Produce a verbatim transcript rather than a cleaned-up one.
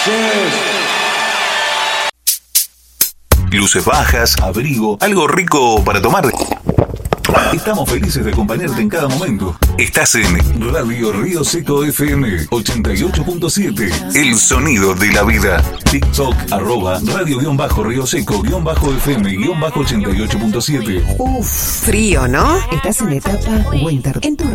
Luces bajas, abrigo, algo rico para tomar. Estamos felices de acompañarte en cada momento. Estás en Radio Río Seco F M ochenta y ocho punto siete. El sonido de la vida. TikTok, arroba radio-río seco-fm-ochenta y ocho punto siete. Uf, frío, ¿no? Estás en etapa winter en tu